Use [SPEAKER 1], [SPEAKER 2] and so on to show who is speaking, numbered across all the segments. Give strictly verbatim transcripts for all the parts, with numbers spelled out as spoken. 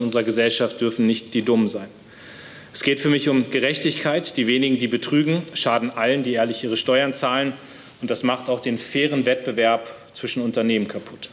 [SPEAKER 1] unserer Gesellschaft dürfen nicht die Dummen sein. Es geht für mich um Gerechtigkeit. Die wenigen, die betrügen, schaden allen, die ehrlich ihre Steuern zahlen. Und das macht auch den fairen Wettbewerb zwischen Unternehmen kaputt.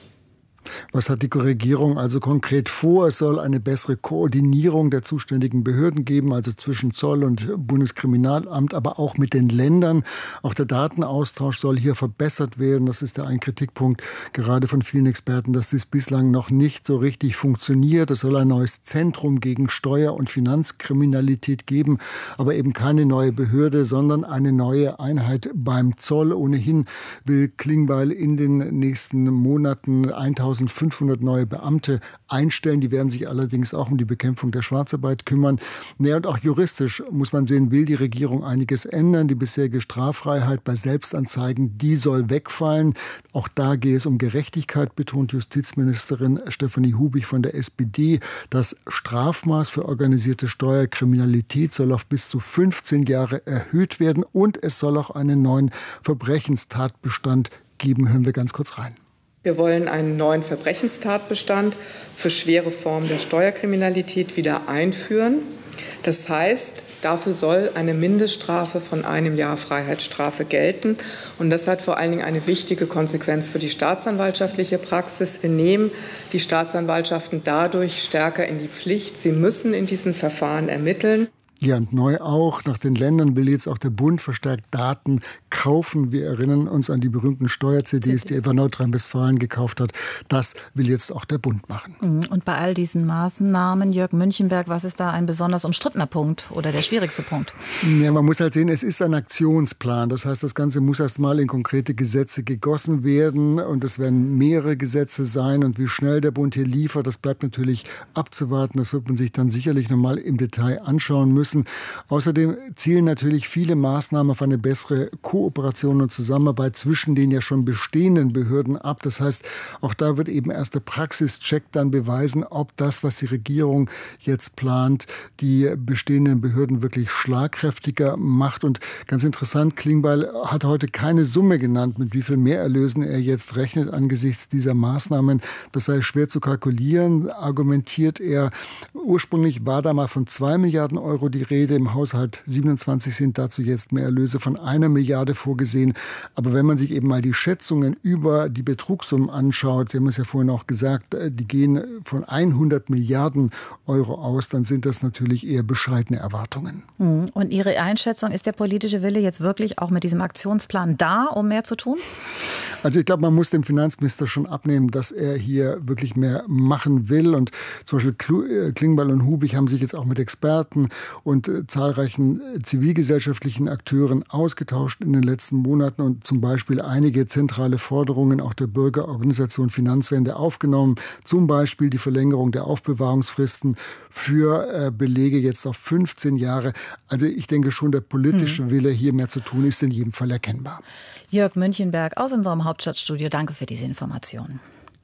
[SPEAKER 2] Was hat die Regierung also konkret vor? Es soll eine bessere Koordinierung der zuständigen Behörden geben, also zwischen Zoll und Bundeskriminalamt, aber auch mit den Ländern. Auch der Datenaustausch soll hier verbessert werden. Das ist ja ein Kritikpunkt gerade von vielen Experten, dass dies bislang noch nicht so richtig funktioniert. Es soll ein neues Zentrum gegen Steuer- und Finanzkriminalität geben, aber eben keine neue Behörde, sondern eine neue Einheit beim Zoll. Ohnehin will Klingbeil in den nächsten Monaten eintausendfünfhundert neue Beamte einstellen. Die werden sich allerdings auch um die Bekämpfung der Schwarzarbeit kümmern. Naja, und auch juristisch muss man sehen, will die Regierung einiges ändern. Die bisherige Straffreiheit bei Selbstanzeigen, die soll wegfallen. Auch da gehe es um Gerechtigkeit, betont Justizministerin Stefanie Hubig von der S P D. Das Strafmaß für organisierte Steuerkriminalität soll auf bis zu fünfzehn Jahre erhöht werden und es soll auch einen neuen Verbrechenstatbestand geben. Hören wir ganz kurz rein.
[SPEAKER 3] Wir wollen einen neuen Verbrechenstatbestand für schwere Formen der Steuerkriminalität wieder einführen. Das heißt, dafür soll eine Mindeststrafe von einem Jahr Freiheitsstrafe gelten. Und das hat vor allen Dingen eine wichtige Konsequenz für die staatsanwaltschaftliche Praxis. Wir nehmen die Staatsanwaltschaften dadurch stärker in die Pflicht. Sie müssen in diesen Verfahren ermitteln.
[SPEAKER 2] Ja, und neu auch. Nach den Ländern will jetzt auch der Bund verstärkt Daten kaufen. Wir erinnern uns an die berühmten Steuer-C Ds, die etwa Nordrhein-Westfalen gekauft hat. Das will jetzt auch der Bund machen.
[SPEAKER 4] Und bei all diesen Maßnahmen, Jörg Münchenberg, was ist da ein besonders umstrittener Punkt oder der schwierigste Punkt?
[SPEAKER 2] Ja, man muss halt sehen, es ist ein Aktionsplan. Das heißt, das Ganze muss erst mal in konkrete Gesetze gegossen werden. Und es werden mehrere Gesetze sein. Und wie schnell der Bund hier liefert, das bleibt natürlich abzuwarten. Das wird man sich dann sicherlich noch mal im Detail anschauen müssen. Außerdem zielen natürlich viele Maßnahmen auf eine bessere Kooperation und Zusammenarbeit zwischen den ja schon bestehenden Behörden ab. Das heißt, auch da wird eben erst der Praxischeck dann beweisen, ob das, was die Regierung jetzt plant, die bestehenden Behörden wirklich schlagkräftiger macht. Und ganz interessant, Klingbeil hat heute keine Summe genannt, mit wie viel Mehrerlösen er jetzt rechnet angesichts dieser Maßnahmen. Das sei schwer zu kalkulieren, argumentiert er. Ursprünglich war da mal von zwei Milliarden Euro die Die Rede. Im Haushalt siebenundzwanzig sind dazu jetzt Mehrerlöse von einer Milliarde vorgesehen. Aber wenn man sich eben mal die Schätzungen über die Betrugssummen anschaut, Sie haben es ja vorhin auch gesagt, die gehen von hundert Milliarden Euro aus, dann sind das natürlich eher bescheidene Erwartungen.
[SPEAKER 4] Und Ihre Einschätzung, ist der politische Wille jetzt wirklich auch mit diesem Aktionsplan da, um mehr zu tun?
[SPEAKER 2] Also ich glaube, man muss dem Finanzminister schon abnehmen, dass er hier wirklich mehr machen will. Und zum Beispiel Klingbeil und Hubig haben sich jetzt auch mit Experten und zahlreichen zivilgesellschaftlichen Akteuren ausgetauscht in den letzten Monaten und zum Beispiel einige zentrale Forderungen auch der Bürgerorganisation Finanzwende aufgenommen. Zum Beispiel die Verlängerung der Aufbewahrungsfristen für Belege jetzt auf fünfzehn Jahre. Also ich denke schon, der politische hm. Wille, hier mehr zu tun, ist in jedem Fall erkennbar.
[SPEAKER 4] Jörg Münchenberg aus unserem Hauptstadtstudio, danke für diese Informationen.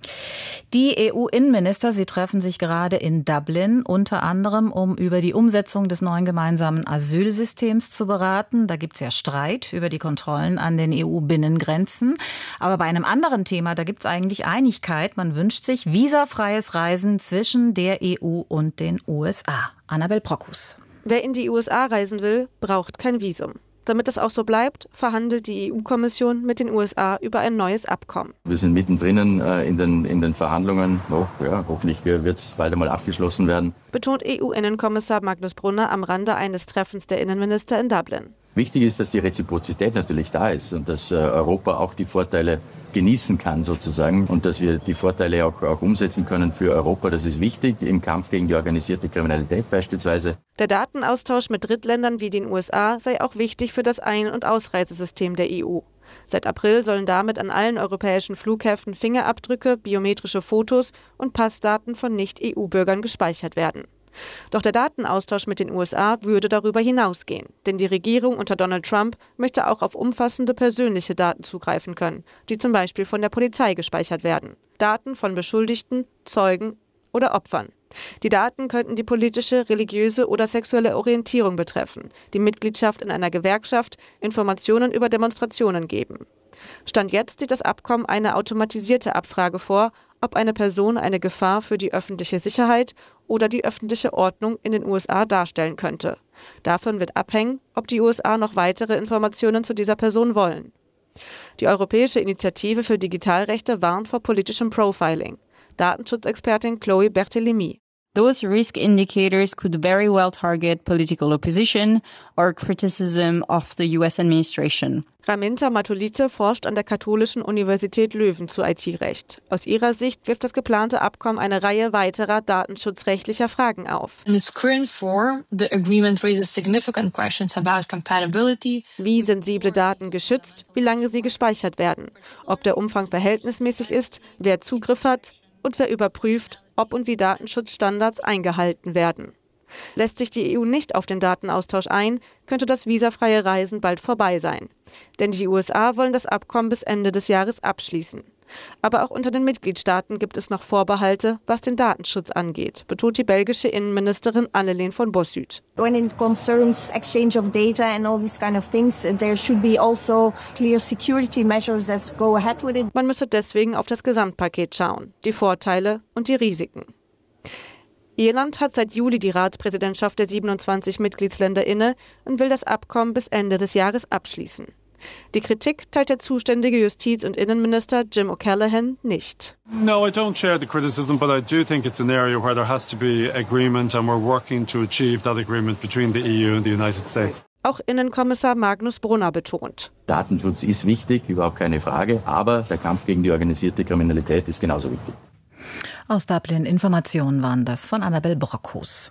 [SPEAKER 4] Die E U-Innenminister, sie treffen sich gerade in Dublin, unter anderem, um über die Umsetzung des neuen gemeinsamen Asylsystems zu beraten. Da gibt es ja Streit über die Kontrollen an den E U-Binnengrenzen. Aber bei einem anderen Thema, da gibt es eigentlich Einigkeit. Man wünscht sich visafreies Reisen zwischen der E U und den U S A. Annabel Prockus.
[SPEAKER 5] Wer in die U S A reisen will, braucht kein Visum. Damit es auch so bleibt, verhandelt die E U-Kommission mit den U S A über ein neues Abkommen.
[SPEAKER 6] Wir sind mittendrin äh, in, den, in den Verhandlungen. Oh, ja, hoffentlich wird es bald einmal abgeschlossen werden.
[SPEAKER 5] Betont E U-Innenkommissar Magnus Brunner am Rande eines Treffens der Innenminister in Dublin.
[SPEAKER 6] Wichtig ist, dass die Reziprozität natürlich da ist und dass äh, Europa auch die Vorteile genießen kann sozusagen und dass wir die Vorteile auch, auch umsetzen können für Europa. Das ist wichtig im Kampf gegen die organisierte Kriminalität beispielsweise.
[SPEAKER 5] Der Datenaustausch mit Drittländern wie den U S A sei auch wichtig für das Ein- und Ausreisesystem der E U. Seit April sollen damit an allen europäischen Flughäfen Fingerabdrücke, biometrische Fotos und Passdaten von Nicht-E U-Bürgern gespeichert werden. Doch der Datenaustausch mit den U S A würde darüber hinausgehen, denn die Regierung unter Donald Trump möchte auch auf umfassende persönliche Daten zugreifen können, die zum Beispiel von der Polizei gespeichert werden. Daten von Beschuldigten, Zeugen oder Opfern. Die Daten könnten die politische, religiöse oder sexuelle Orientierung betreffen, die Mitgliedschaft in einer Gewerkschaft, Informationen über Demonstrationen geben. Stand jetzt sieht das Abkommen eine automatisierte Abfrage vor, ob eine Person eine Gefahr für die öffentliche Sicherheit oder die öffentliche Ordnung in den U S A darstellen könnte. Davon wird abhängen, ob die U S A noch weitere Informationen zu dieser Person wollen. Die Europäische Initiative für Digitalrechte warnt vor politischem Profiling. Datenschutzexpertin Chloe Berthelemy.
[SPEAKER 7] Those risk indicators could very well target political opposition or criticism of the U S administration.
[SPEAKER 5] Raminta Matulite forscht an der Katholischen Universität Löwen zu I T-Recht. Aus ihrer Sicht wirft das geplante Abkommen eine Reihe weiterer datenschutzrechtlicher Fragen auf.
[SPEAKER 8] In its current form, the agreement raises significant questions about compatibility.
[SPEAKER 5] Wie sensible Daten geschützt, wie lange sie gespeichert werden, ob der Umfang verhältnismäßig ist, wer Zugriff hat und wer überprüft, ob und wie Datenschutzstandards eingehalten werden. Lässt sich die E U nicht auf den Datenaustausch ein, könnte das visafreie Reisen bald vorbei sein. Denn die U S A wollen das Abkommen bis Ende des Jahres abschließen. Aber auch unter den Mitgliedstaaten gibt es noch Vorbehalte, was den Datenschutz angeht, betont die belgische Innenministerin Anneleen von Bossut.
[SPEAKER 9] When it concerns exchange of data and all these kind of things, there should be also clear security measures that go ahead with it.
[SPEAKER 5] Man müsse deswegen auf das Gesamtpaket schauen, die Vorteile und die Risiken. Irland hat seit Juli die Ratspräsidentschaft der siebenundzwanzig Mitgliedsländer inne und will das Abkommen bis Ende des Jahres abschließen. Die Kritik teilt der zuständige Justiz- und Innenminister Jim O'Callaghan nicht.
[SPEAKER 10] No, I don't share the criticism, but I do think it's an area where there has to be agreement and we're working to achieve that agreement between the E U and the United States.
[SPEAKER 5] Auch Innenkommissar Magnus Brunner betont.
[SPEAKER 6] Datenschutz ist wichtig, überhaupt keine Frage, aber der Kampf gegen die organisierte Kriminalität ist genauso wichtig.
[SPEAKER 4] Aus Dublin Informationen waren das von Annabel Brockhus.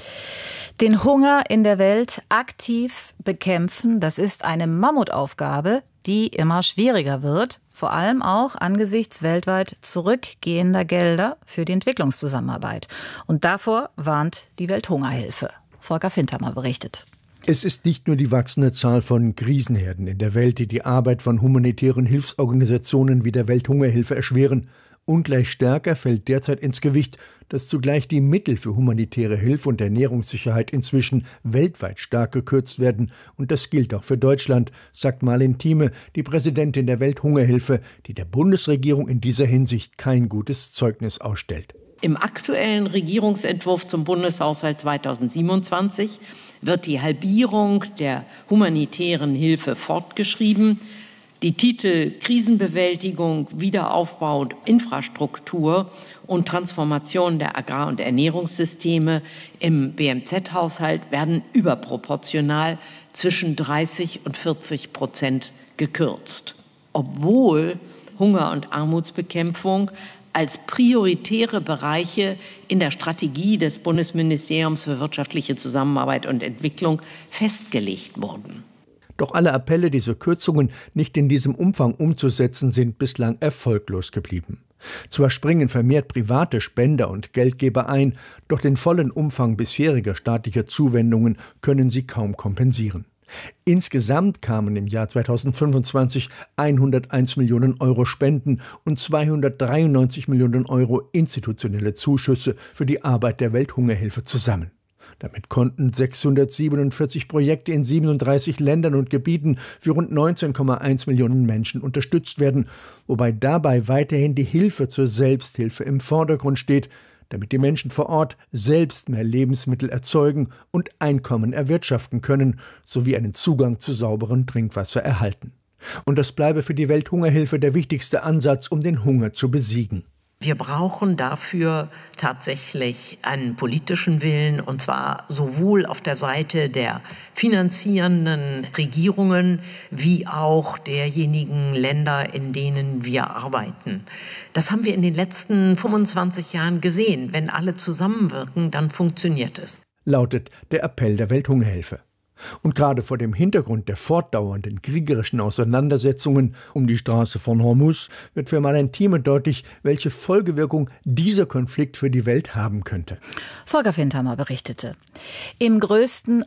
[SPEAKER 4] Den Hunger in der Welt aktiv bekämpfen, das ist eine Mammutaufgabe, die immer schwieriger wird, vor allem auch angesichts weltweit zurückgehender Gelder für die Entwicklungszusammenarbeit. Und davor warnt die Welthungerhilfe. Volker Fintermer berichtet.
[SPEAKER 11] Es ist nicht nur die wachsende Zahl von Krisenherden in der Welt, die die Arbeit von humanitären Hilfsorganisationen wie der Welthungerhilfe erschweren. Ungleich stärker fällt derzeit ins Gewicht, dass zugleich die Mittel für humanitäre Hilfe und Ernährungssicherheit inzwischen weltweit stark gekürzt werden. Und das gilt auch für Deutschland, sagt Marlene Thieme, die Präsidentin der Welthungerhilfe, die der Bundesregierung in dieser Hinsicht kein gutes Zeugnis ausstellt.
[SPEAKER 12] Im aktuellen Regierungsentwurf zum Bundeshaushalt zweitausendsiebenundzwanzig wird die Halbierung der humanitären Hilfe fortgeschrieben. Die Titel Krisenbewältigung, Wiederaufbau, Infrastruktur und Transformation der Agrar- und Ernährungssysteme im B M Z-Haushalt werden überproportional zwischen dreißig und vierzig Prozent gekürzt, obwohl Hunger- und Armutsbekämpfung als prioritäre Bereiche in der Strategie des Bundesministeriums für wirtschaftliche Zusammenarbeit und Entwicklung festgelegt wurden.
[SPEAKER 11] Doch alle Appelle, diese Kürzungen nicht in diesem Umfang umzusetzen, sind bislang erfolglos geblieben. Zwar springen vermehrt private Spender und Geldgeber ein, doch den vollen Umfang bisheriger staatlicher Zuwendungen können sie kaum kompensieren. Insgesamt kamen im Jahr zweitausendfünfundzwanzig hunderteins Millionen Euro Spenden und zweihundertdreiundneunzig Millionen Euro institutionelle Zuschüsse für die Arbeit der Welthungerhilfe zusammen. Damit konnten sechshundertsiebenundvierzig Projekte in siebenunddreißig Ländern und Gebieten für rund neunzehn Komma eins Millionen Menschen unterstützt werden, wobei dabei weiterhin die Hilfe zur Selbsthilfe im Vordergrund steht, damit die Menschen vor Ort selbst mehr Lebensmittel erzeugen und Einkommen erwirtschaften können, sowie einen Zugang zu sauberem Trinkwasser erhalten. Und das bleibe für die Welthungerhilfe der wichtigste Ansatz, um den Hunger zu besiegen.
[SPEAKER 12] Wir brauchen dafür tatsächlich einen politischen Willen, und zwar sowohl auf der Seite der finanzierenden Regierungen wie auch derjenigen Länder, in denen wir arbeiten. Das haben wir in den letzten fünfundzwanzig Jahren gesehen. Wenn alle zusammenwirken, dann funktioniert es.
[SPEAKER 11] Lautet der Appell der Welthungerhilfe. Und gerade vor dem Hintergrund der fortdauernden kriegerischen Auseinandersetzungen um die Straße von Hormuz wird für Marlene Thieme deutlich, welche Folgewirkung dieser Konflikt für die Welt haben könnte.
[SPEAKER 4] Volker Fintermer berichtete. Im größten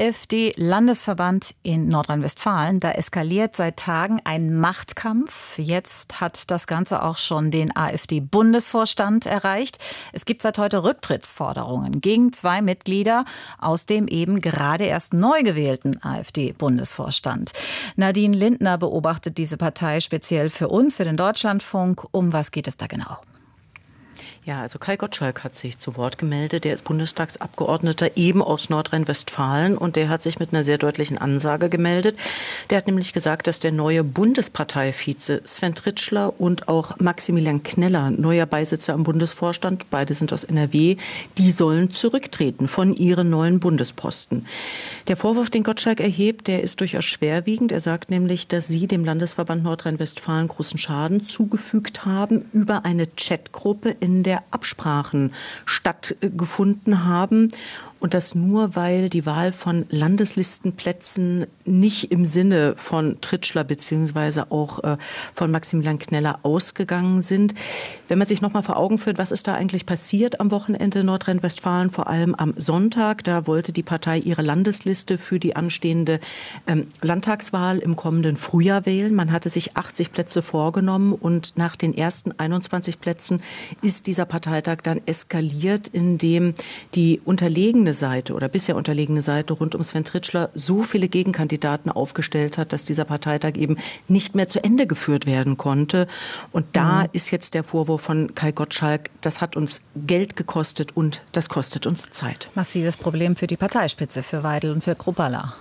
[SPEAKER 4] AfD-Landesverband in Nordrhein-Westfalen, da eskaliert seit Tagen ein Machtkampf. Jetzt hat das Ganze auch schon den AfD-Bundesvorstand erreicht. Es gibt seit heute Rücktrittsforderungen gegen zwei Mitglieder aus dem eben gerade erst neu neu gewählten AfD-Bundesvorstand. Nadine Lindner beobachtet diese Partei speziell für uns, für den Deutschlandfunk. Um was geht es da genau?
[SPEAKER 13] Ja, also Kai Gottschalk hat sich zu Wort gemeldet. Der ist Bundestagsabgeordneter eben aus Nordrhein-Westfalen und der hat sich mit einer sehr deutlichen Ansage gemeldet. Der hat nämlich gesagt, dass der neue Bundesparteivize Sven Tritschler und auch Maximilian Kneller, neuer Beisitzer im Bundesvorstand, beide sind aus N R W, die sollen zurücktreten von ihren neuen Bundesposten. Der Vorwurf, den Gottschalk erhebt, der ist durchaus schwerwiegend. Er sagt nämlich, dass sie dem Landesverband Nordrhein-Westfalen großen Schaden zugefügt haben über eine Chatgruppe, in der Absprachen stattgefunden haben. Und das nur, weil die Wahl von Landeslistenplätzen nicht im Sinne von Tritschler bzw. auch äh, von Maximilian Kneller ausgegangen sind. Wenn man sich noch mal vor Augen führt, was ist da eigentlich passiert am Wochenende in Nordrhein-Westfalen, vor allem am Sonntag, da wollte die Partei ihre Landesliste für die anstehende ähm, Landtagswahl im kommenden Frühjahr wählen. Man hatte sich achtzig Plätze vorgenommen und nach den ersten einundzwanzig Plätzen ist dieser Parteitag dann eskaliert, indem die unterlegene Seite oder bisher unterlegene Seite rund um Sven Tritschler so viele Gegenkandidaten aufgestellt hat, dass dieser Parteitag eben nicht mehr zu Ende geführt werden konnte. Und da mhm. ist jetzt der Vorwurf von Kai Gottschalk, das hat uns Geld gekostet und das kostet uns Zeit.
[SPEAKER 4] Massives Problem für die Parteispitze, für Weidel und für Kruppalla.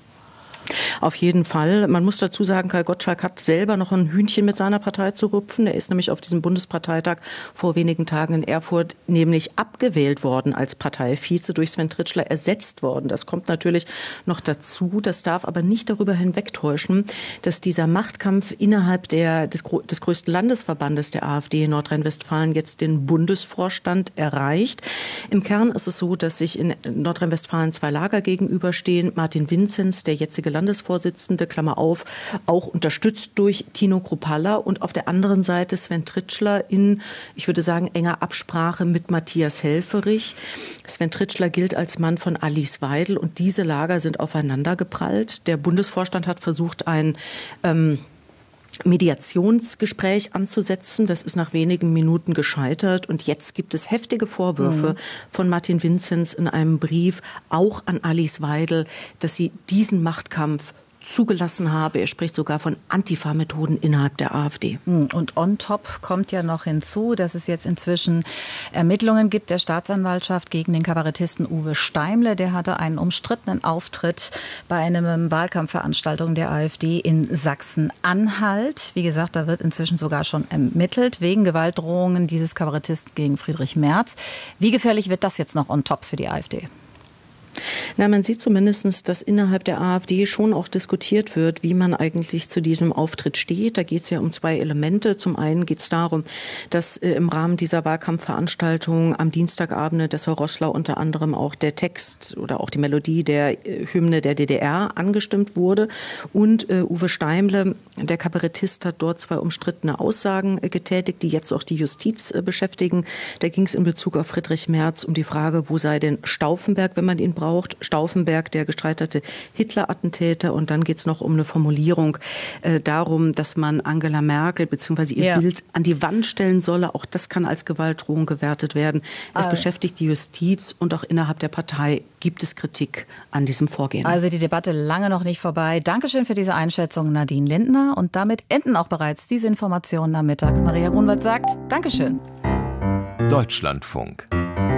[SPEAKER 13] Auf jeden Fall. Man muss dazu sagen, Kai Gottschalk hat selber noch ein Hühnchen mit seiner Partei zu rupfen. Er ist nämlich auf diesem Bundesparteitag vor wenigen Tagen in Erfurt nämlich abgewählt worden als Parteivize, durch Sven Tritschler ersetzt worden. Das kommt natürlich noch dazu. Das darf aber nicht darüber hinwegtäuschen, dass dieser Machtkampf innerhalb der, des, des größten Landesverbandes der AfD in Nordrhein-Westfalen jetzt den Bundesvorstand erreicht. Im Kern ist es so, dass sich in Nordrhein-Westfalen zwei Lager gegenüberstehen. Martin Vinzenz, der jetzige Landesvorsitzende, Klammer auf, auch unterstützt durch Tino Kruppalla, und auf der anderen Seite Sven Tritschler in, ich würde sagen, enger Absprache mit Matthias Helfferich. Sven Tritschler gilt als Mann von Alice Weidel und diese Lager sind aufeinander geprallt. Der Bundesvorstand hat versucht, ein ähm, Mediationsgespräch anzusetzen. Das ist nach wenigen Minuten gescheitert. Und jetzt gibt es heftige Vorwürfe mhm. von Martin Vinzenz in einem Brief auch an Alice Weidel, dass sie diesen Machtkampf zugelassen habe. Er spricht sogar von Antifa-Methoden innerhalb der AfD.
[SPEAKER 4] Und on top kommt ja noch hinzu, dass es jetzt inzwischen Ermittlungen gibt der Staatsanwaltschaft gegen den Kabarettisten Uwe Steimle. Der hatte einen umstrittenen Auftritt bei einer Wahlkampfveranstaltung der AfD in Sachsen-Anhalt. Wie gesagt, da wird inzwischen sogar schon ermittelt wegen Gewaltdrohungen dieses Kabarettisten gegen Friedrich Merz. Wie gefährlich wird das jetzt noch on top für die AfD?
[SPEAKER 13] Na, man sieht zumindest, dass innerhalb der AfD schon auch diskutiert wird, wie man eigentlich zu diesem Auftritt steht. Da geht es ja um zwei Elemente. Zum einen geht es darum, dass äh, im Rahmen dieser Wahlkampfveranstaltung am Dienstagabend des Herr Rossler unter anderem auch der Text oder auch die Melodie der äh, Hymne der D D R angestimmt wurde. Und äh, Uwe Steimle, der Kabarettist, hat dort zwei umstrittene Aussagen äh, getätigt, die jetzt auch die Justiz äh, beschäftigen. Da ging es in Bezug auf Friedrich Merz um die Frage, wo sei denn Stauffenberg, wenn man ihn braucht. Stauffenberg, der gestreitete Hitler-Attentäter. Und dann geht es noch um eine Formulierung äh, darum, dass man Angela Merkel bzw. ihr ja. Bild an die Wand stellen solle. Auch das kann als Gewaltdrohung gewertet werden. Es also. beschäftigt die Justiz und auch innerhalb der Partei gibt es Kritik an diesem Vorgehen.
[SPEAKER 4] Also die Debatte lange noch nicht vorbei. Dankeschön für diese Einschätzung, Nadine Lindner. Und damit enden auch bereits diese Informationen am Mittag. Maria Grunwald sagt Dankeschön.
[SPEAKER 14] Deutschlandfunk.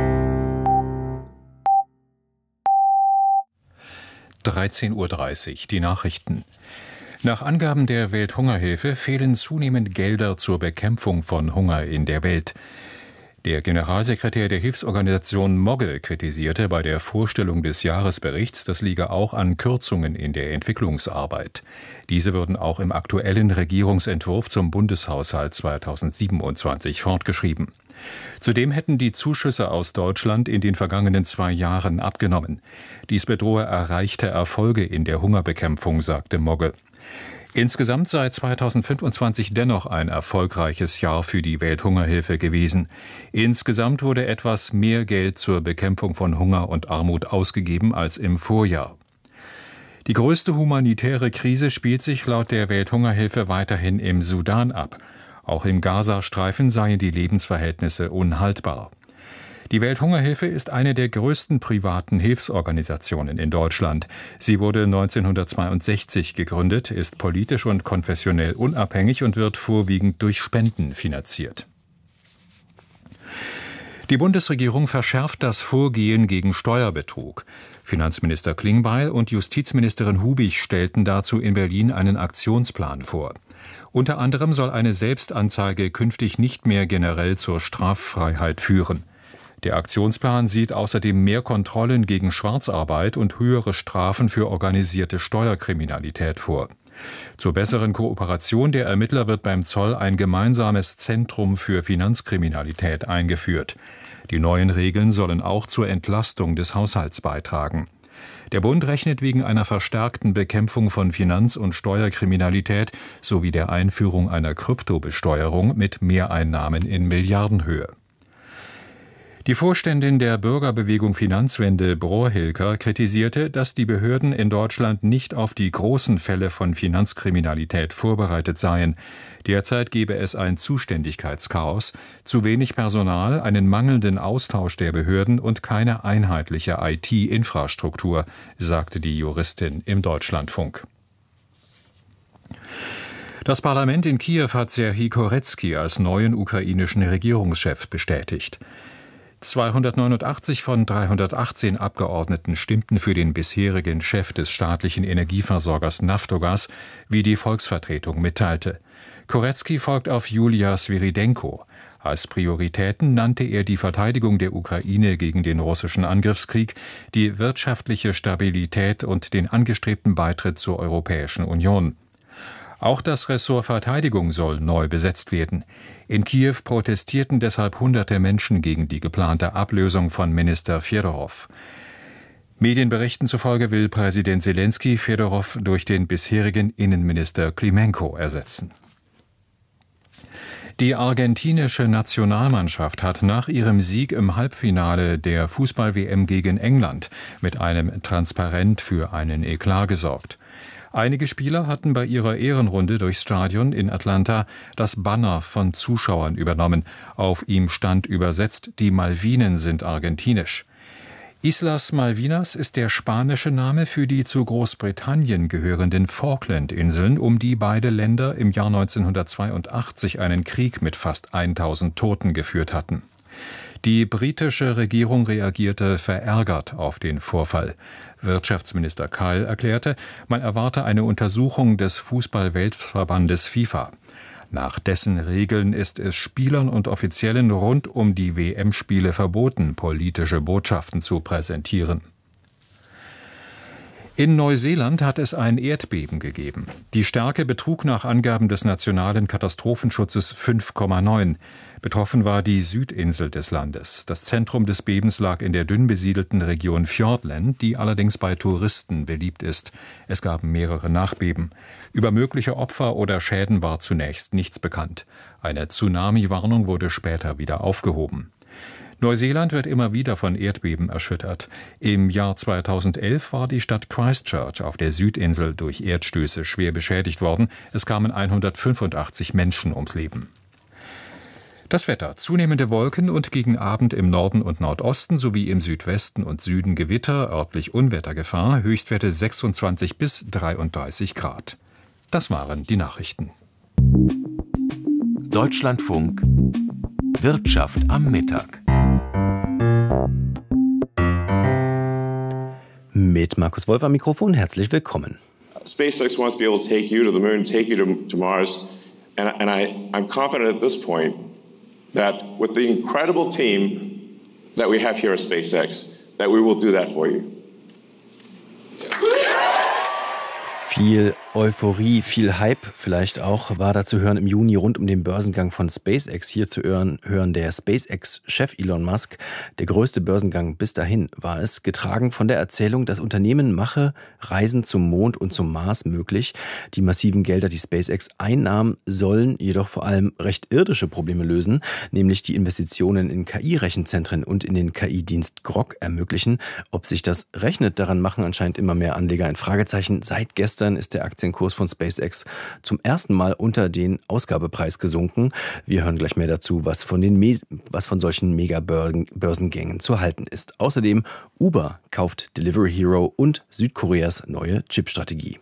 [SPEAKER 14] dreizehn Uhr dreißig, die Nachrichten. Nach Angaben der Welthungerhilfe fehlen zunehmend Gelder zur Bekämpfung von Hunger in der Welt. Der Generalsekretär der Hilfsorganisation Mogge kritisierte bei der Vorstellung des Jahresberichts, das liege auch an Kürzungen in der Entwicklungsarbeit. Diese würden auch im aktuellen Regierungsentwurf zum Bundeshaushalt zweitausendsiebenundzwanzig fortgeschrieben. Zudem hätten die Zuschüsse aus Deutschland in den vergangenen zwei Jahren abgenommen. Dies bedrohe erreichte Erfolge in der Hungerbekämpfung, sagte Mogge. Insgesamt sei zweitausendfünfundzwanzig dennoch ein erfolgreiches Jahr für die Welthungerhilfe gewesen. Insgesamt wurde etwas mehr Geld zur Bekämpfung von Hunger und Armut ausgegeben als im Vorjahr. Die größte humanitäre Krise spielt sich laut der Welthungerhilfe weiterhin im Sudan ab. Auch im Gazastreifen seien die Lebensverhältnisse unhaltbar. Die Welthungerhilfe ist eine der größten privaten Hilfsorganisationen in Deutschland. Sie wurde neunzehnhundertzweiundsechzig gegründet, ist politisch und konfessionell unabhängig und wird vorwiegend durch Spenden finanziert. Die Bundesregierung verschärft das Vorgehen gegen Steuerbetrug. Finanzminister Klingbeil und Justizministerin Hubig stellten dazu in Berlin einen Aktionsplan vor. Unter anderem soll eine Selbstanzeige künftig nicht mehr generell zur Straffreiheit führen. Der Aktionsplan sieht außerdem mehr Kontrollen gegen Schwarzarbeit und höhere Strafen für organisierte Steuerkriminalität vor. Zur besseren Kooperation der Ermittler wird beim Zoll ein gemeinsames Zentrum für Finanzkriminalität eingeführt. Die neuen Regeln sollen auch zur Entlastung des Haushalts beitragen. Der Bund rechnet wegen einer verstärkten Bekämpfung von Finanz- und Steuerkriminalität sowie der Einführung einer Kryptobesteuerung mit Mehreinnahmen in Milliardenhöhe. Die Vorständin der Bürgerbewegung Finanzwende, Brohr-Hilker, kritisierte, dass die Behörden in Deutschland nicht auf die großen Fälle von Finanzkriminalität vorbereitet seien. Derzeit gebe es ein Zuständigkeitschaos, zu wenig Personal, einen mangelnden Austausch der Behörden und keine einheitliche I T-Infrastruktur, sagte die Juristin im Deutschlandfunk. Das Parlament in Kiew hat Serhij Koretskij als neuen ukrainischen Regierungschef bestätigt. zweihundertneunundachtzig von dreihundertachtzehn Abgeordneten stimmten für den bisherigen Chef des staatlichen Energieversorgers Naftogaz, wie die Volksvertretung mitteilte. Koretskij folgt auf Julia Sviridenko. Als Prioritäten nannte er die Verteidigung der Ukraine gegen den russischen Angriffskrieg, die wirtschaftliche Stabilität und den angestrebten Beitritt zur Europäischen Union. Auch das Ressort Verteidigung soll neu besetzt werden. In Kiew protestierten deshalb hunderte Menschen gegen die geplante Ablösung von Minister Fjodorow. Medienberichten zufolge will Präsident Selenskyj Fjodorow durch den bisherigen Innenminister Klimenko ersetzen. Die argentinische Nationalmannschaft hat nach ihrem Sieg im Halbfinale der Fußball-W M gegen England mit einem Transparent für einen Eklat gesorgt. Einige Spieler hatten bei ihrer Ehrenrunde durchs Stadion in Atlanta das Banner von Zuschauern übernommen. Auf ihm stand übersetzt: Die Malvinen sind argentinisch. Islas Malvinas ist der spanische Name für die zu Großbritannien gehörenden Falklandinseln, um die beide Länder im Jahr neunzehnhundertzweiundachtzig einen Krieg mit fast tausend Toten geführt hatten. Die britische Regierung reagierte verärgert auf den Vorfall. Wirtschaftsminister Kyle erklärte, man erwarte eine Untersuchung des Fußball-Weltverbandes FIFA. Nach dessen Regeln ist es Spielern und Offiziellen rund um die W M-Spiele verboten, politische Botschaften zu präsentieren. In Neuseeland hat es ein Erdbeben gegeben. Die Stärke betrug nach Angaben des nationalen Katastrophenschutzes fünf Komma neun. Betroffen war die Südinsel des Landes. Das Zentrum des Bebens lag in der dünn besiedelten Region Fiordland, die allerdings bei Touristen beliebt ist. Es gab mehrere Nachbeben. Über mögliche Opfer oder Schäden war zunächst nichts bekannt. Eine Tsunami-Warnung wurde später wieder aufgehoben. Neuseeland wird immer wieder von Erdbeben erschüttert. Im Jahr zweitausendelf war die Stadt Christchurch auf der Südinsel durch Erdstöße schwer beschädigt worden. Es kamen hundertfünfundachtzig Menschen ums Leben. Das Wetter: zunehmende Wolken und gegen Abend im Norden und Nordosten sowie im Südwesten und Süden Gewitter, örtlich Unwettergefahr, Höchstwerte sechsundzwanzig bis dreiunddreißig Grad. Das waren die Nachrichten.
[SPEAKER 15] Deutschlandfunk Wirtschaft am Mittag.
[SPEAKER 16] Mit Markus Wolf am Mikrofon, herzlich willkommen.
[SPEAKER 17] SpaceX wants to be able to take you to the moon, take you to, to Mars, and, and I, I'm confident at this point that with the incredible team that we have here at SpaceX, that we will do that for you.
[SPEAKER 16] Viel Euphorie, viel Hype vielleicht auch war da zu hören im Juni rund um den Börsengang von SpaceX. Hier zu hören, hören der SpaceX-Chef Elon Musk. Der größte Börsengang bis dahin war es, getragen von der Erzählung, das Unternehmen mache Reisen zum Mond und zum Mars möglich. Die massiven Gelder, die SpaceX einnahm, sollen jedoch vor allem recht irdische Probleme lösen, nämlich die Investitionen in K I-Rechenzentren und in den K I-Dienst Grok ermöglichen. Ob sich das rechnet, daran machen anscheinend immer mehr Anleger ein Fragezeichen. Seit gestern ist der Aktien Aktienkurs von SpaceX zum ersten Mal unter den Ausgabepreis gesunken. Wir hören gleich mehr dazu, was von, den Me- was von solchen Mega-Börsengängen zu halten ist. Außerdem Uber kauft Delivery Hero und Südkoreas neue Chipstrategie.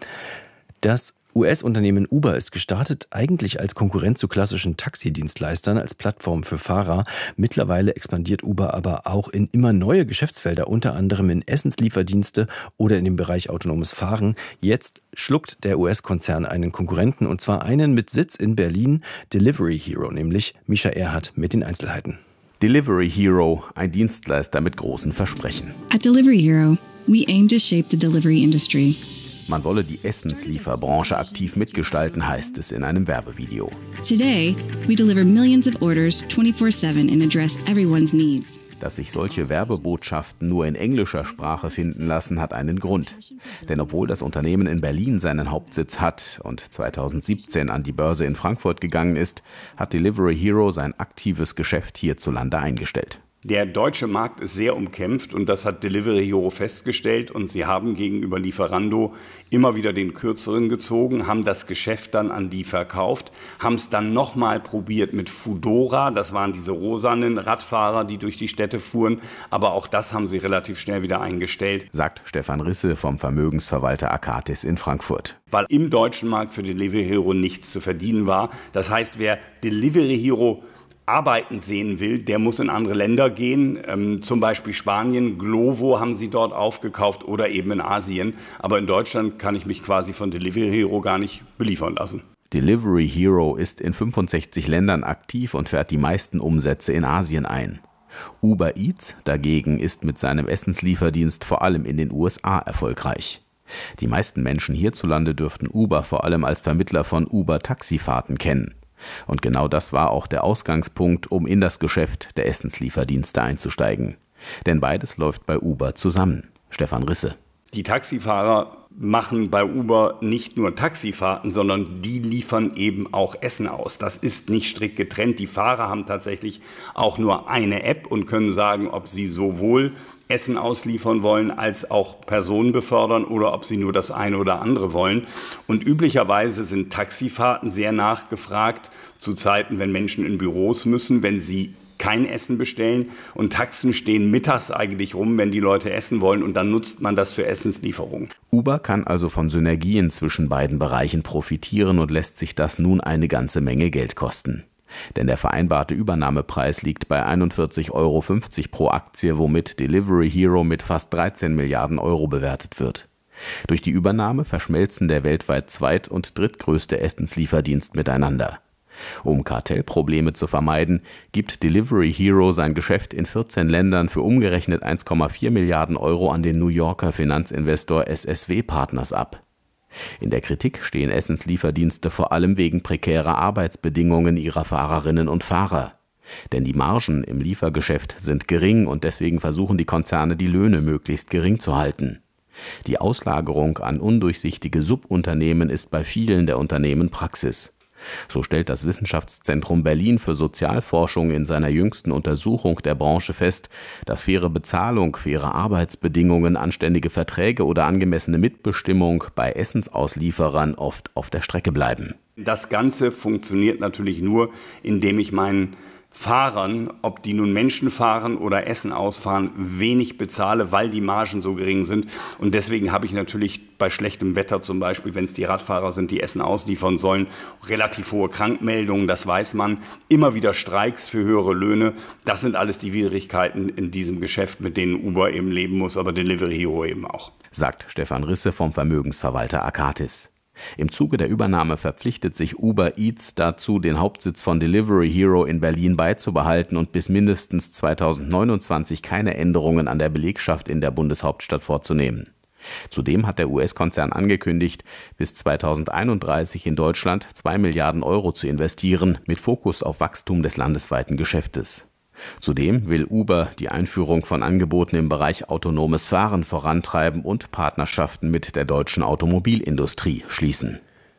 [SPEAKER 16] Das U S-Unternehmen Uber ist gestartet eigentlich als Konkurrent zu klassischen Taxidienstleistern, als Plattform für Fahrer. Mittlerweile expandiert Uber aber auch in immer neue Geschäftsfelder, unter anderem in Essenslieferdienste oder in dem Bereich autonomes Fahren. Jetzt schluckt der U S-Konzern einen Konkurrenten, und zwar einen mit Sitz in Berlin, Delivery Hero, nämlich Mischa Erhardt mit den Einzelheiten.
[SPEAKER 18] Delivery Hero, ein Dienstleister mit großen Versprechen.
[SPEAKER 19] At Delivery Hero, we aim to shape the delivery industry.
[SPEAKER 18] Man wolle die Essenslieferbranche aktiv mitgestalten, heißt es in einem Werbevideo.
[SPEAKER 19] Today, we deliver millions of orders twenty-four seven and address everyone's needs.
[SPEAKER 18] Dass sich solche Werbebotschaften nur in englischer Sprache finden lassen, hat einen Grund. Denn obwohl das Unternehmen in Berlin seinen Hauptsitz hat und zweitausendsiebzehn an die Börse in Frankfurt gegangen ist, hat Delivery Hero sein aktives Geschäft hierzulande eingestellt.
[SPEAKER 20] Der deutsche Markt ist sehr umkämpft und das hat Delivery Hero festgestellt, und sie haben gegenüber Lieferando immer wieder den Kürzeren gezogen, haben das Geschäft dann an die verkauft, haben es dann nochmal probiert mit Foodora, das waren diese rosanen Radfahrer, die durch die Städte fuhren, aber auch das haben sie relativ schnell wieder eingestellt.
[SPEAKER 18] Sagt Stefan Risse vom Vermögensverwalter Akatis in Frankfurt.
[SPEAKER 20] Weil im deutschen Markt für Delivery Hero nichts zu verdienen war. Das heißt, wer Delivery Hero arbeiten sehen will, der muss in andere Länder gehen, ähm, zum Beispiel Spanien, Glovo haben sie dort aufgekauft oder eben in Asien. Aber in Deutschland kann ich mich quasi von Delivery Hero gar nicht beliefern lassen.
[SPEAKER 18] Delivery Hero ist in fünfundsechzig Ländern aktiv und fährt die meisten Umsätze in Asien ein. Uber Eats dagegen ist mit seinem Essenslieferdienst vor allem in den U S A erfolgreich. Die meisten Menschen hierzulande dürften Uber vor allem als Vermittler von Uber-Taxifahrten kennen. Und genau das war auch der Ausgangspunkt, um in das Geschäft der Essenslieferdienste einzusteigen. Denn beides läuft bei Uber zusammen. Stefan Risse.
[SPEAKER 20] Die Taxifahrer machen bei Uber nicht nur Taxifahrten, sondern die liefern eben auch Essen aus. Das ist nicht strikt getrennt. Die Fahrer haben tatsächlich auch nur eine App und können sagen, ob sie sowohl Essen ausliefern wollen, als auch Personen befördern oder ob sie nur das eine oder andere wollen. Und üblicherweise sind Taxifahrten sehr nachgefragt zu Zeiten, wenn Menschen in Büros müssen, wenn sie kein Essen bestellen. Und Taxen stehen mittags eigentlich rum, wenn die Leute essen wollen, und dann nutzt man das für Essenslieferungen.
[SPEAKER 18] Uber kann also von Synergien zwischen beiden Bereichen profitieren und lässt sich das nun eine ganze Menge Geld kosten. Denn der vereinbarte Übernahmepreis liegt bei einundvierzig Euro fünfzig pro Aktie, womit Delivery Hero mit fast dreizehn Milliarden Euro bewertet wird. Durch die Übernahme verschmelzen der weltweit zweit- und drittgrößte Essenslieferdienst miteinander. Um Kartellprobleme zu vermeiden, gibt Delivery Hero sein Geschäft in vierzehn Ländern für umgerechnet eins Komma vier Milliarden Euro an den New Yorker Finanzinvestor S S W Partners ab. In der Kritik stehen Essenslieferdienste vor allem wegen prekärer Arbeitsbedingungen ihrer Fahrerinnen und Fahrer. Denn die Margen im Liefergeschäft sind gering und deswegen versuchen die Konzerne, die Löhne möglichst gering zu halten. Die Auslagerung an undurchsichtige Subunternehmen ist bei vielen der Unternehmen Praxis. So stellt das Wissenschaftszentrum Berlin für Sozialforschung in seiner jüngsten Untersuchung der Branche fest, dass faire Bezahlung, faire Arbeitsbedingungen, anständige Verträge oder angemessene Mitbestimmung bei Essensauslieferern oft auf der Strecke bleiben.
[SPEAKER 20] Das Ganze funktioniert natürlich nur, indem ich meinen Fahrern, ob die nun Menschen fahren oder Essen ausfahren, wenig bezahle, weil die Margen so gering sind. Und deswegen habe ich natürlich bei schlechtem Wetter zum Beispiel, wenn es die Radfahrer sind, die Essen ausliefern sollen, relativ hohe Krankmeldungen, das weiß man, immer wieder Streiks für höhere Löhne. Das sind alles die Widrigkeiten in diesem Geschäft, mit denen Uber eben leben muss, aber Delivery Hero eben auch.
[SPEAKER 18] Sagt Stefan Risse vom Vermögensverwalter Akatis. Im Zuge der Übernahme verpflichtet sich Uber Eats dazu, den Hauptsitz von Delivery Hero in Berlin beizubehalten und bis mindestens zweitausendneunundzwanzig keine Änderungen an der Belegschaft in der Bundeshauptstadt vorzunehmen. Zudem hat der U S-Konzern angekündigt, bis zweitausendeinunddreißig in Deutschland zwei Milliarden Euro zu investieren, mit Fokus auf Wachstum des landesweiten Geschäftes. Zudem will Uber die Einführung von Angeboten im Bereich autonomes Fahren vorantreiben und Partnerschaften mit der deutschen Automobilindustrie schließen.